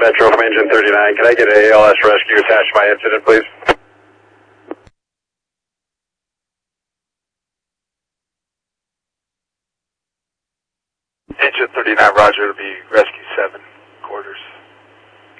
Metro from engine 39. Can I get an ALS rescue attached to my incident, please? Engine 39, roger, it'll be rescue 7.